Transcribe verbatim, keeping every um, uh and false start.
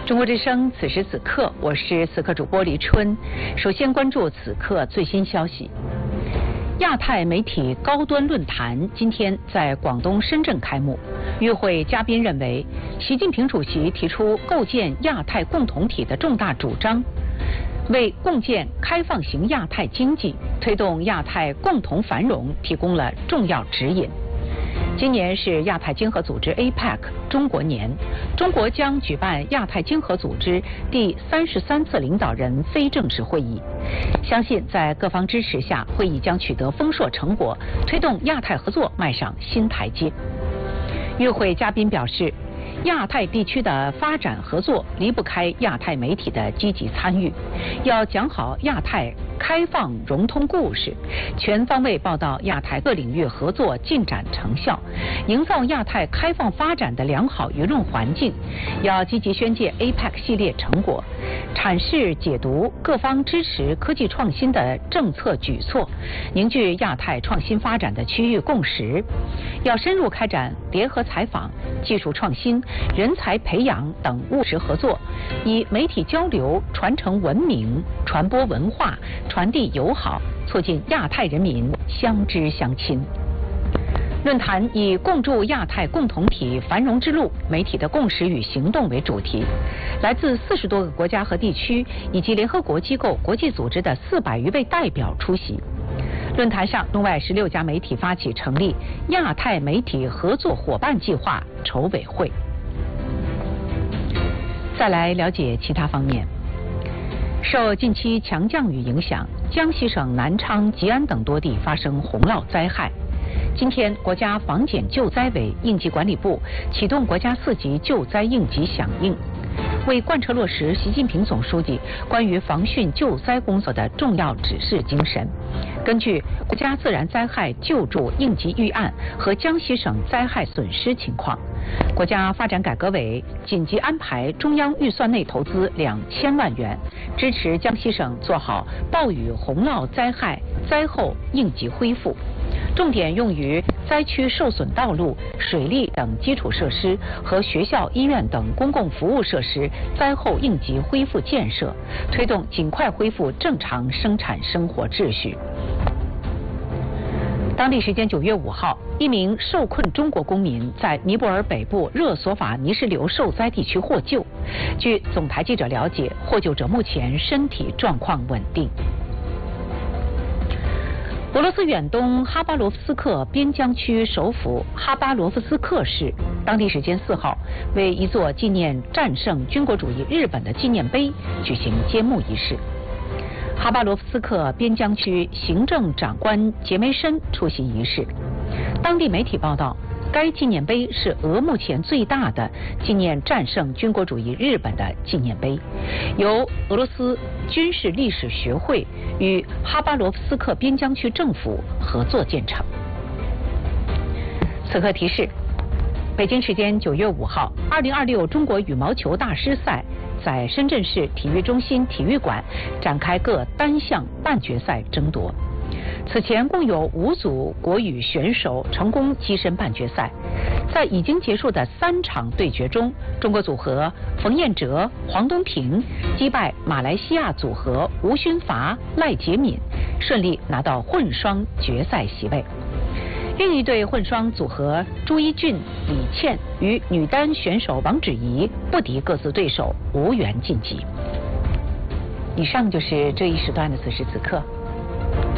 中国之声，此时此刻，我是此刻主播黎春。首先关注此刻最新消息。亚太媒体高端论坛今天在广东深圳开幕。与会嘉宾认为，习近平主席提出构建亚太共同体的重大主张，为共建开放型亚太经济、推动亚太共同繁荣提供了重要指引。今年是亚太经合组织 A P E C 中国年，中国将举办亚太经合组织第三十三次领导人非正式会议。相信在各方支持下，会议将取得丰硕成果，推动亚太合作迈上新台阶。与会嘉宾表示，亚太地区的发展合作离不开亚太媒体的积极参与，要讲好亚太开放融通故事，全方位报道亚太各领域合作进展成效，营造亚太开放发展的良好舆论环境。要积极宣介 A P E C 系列成果，阐释解读各方支持科技创新的政策举措，凝聚亚太创新发展的区域共识。要深入开展联合采访、技术创新、人才培养等务实合作，以媒体交流传承文明、传播文化、传递友好，促进亚太人民相知相亲。论坛以共筑亚太共同体繁荣之路，媒体的共识与行动为主题，来自四十多个国家和地区以及联合国机构、国际组织的四百余位代表出席。论坛上，中外十六家媒体发起成立亚太媒体合作伙伴计划筹委会。再来了解其他方面。受近期强降雨影响，江西省南昌、吉安等多地发生洪涝灾害。今天，国家防检救灾委应急管理部启动国家四级救灾应急响应，为贯彻落实习近平总书记关于防汛救灾工作的重要指示精神，根据国家自然灾害救助应急预案和江西省灾害损失情况，国家发展改革委紧急安排中央预算内投资两千万元，支持江西省做好暴雨洪涝灾害灾后应急恢复，重点用于灾区受损道路、水利等基础设施和学校、医院等公共服务设施灾后应急恢复建设，推动尽快恢复正常生产生活秩序。当地时间九月五号，一名受困中国公民在尼泊尔北部热索法泥石流受灾地区获救。据总台记者了解，获救者目前身体状况稳定。俄罗斯远东哈巴罗夫斯克边疆区首府哈巴罗夫斯克市，当地时间四号为一座纪念战胜军国主义日本的纪念碑举行揭幕仪式。哈巴罗夫斯克边疆区行政长官杰梅申出席仪式。当地媒体报道，该纪念碑是俄目前最大的纪念战胜军国主义日本的纪念碑，由俄罗斯军事历史学会与哈巴罗夫斯克边疆区政府合作建成。此刻提示：北京时间九月五号，二零二六中国羽毛球大师赛在深圳市体育中心体育馆展开各单项半决赛争夺。此前共有五组国羽选手成功跻身半决赛。在已经结束的三场对决中，中国组合冯彦哲、黄东萍击败马来西亚组合吴勋发、赖洁敏，顺利拿到混双决赛席位。另一对混双组合朱一俊、李倩与女单选手王芷怡不敌各自对手，无缘晋级。以上就是这一时段的此时此刻。